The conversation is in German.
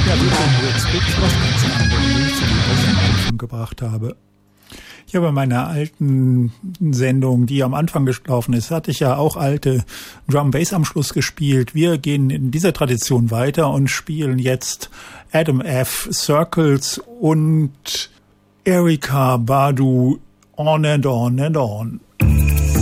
gebracht habe. Ich habe meine alten Sendung, die am Anfang gelaufen ist, hatte ich ja auch alte Drum Bass am Schluss gespielt. Wir gehen in dieser Tradition weiter und spielen jetzt Adam F. Circles und Erykah Badu On and On and On.